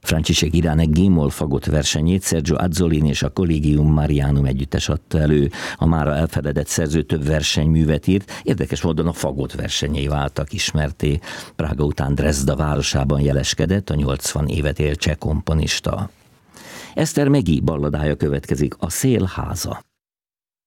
Franciszek Irán G-moll fagott versenyét Sergio Azzolini és a Collegium Marianum együttes adta elő. A mára elfeledett szerző több versenyművet írt, érdekes módon a fagott versenyei váltak ismerté. Prága után Dresda városában jeleskedett a 80 évet élt cseh komponista. Eszter Megi balladája következik, A szél háza.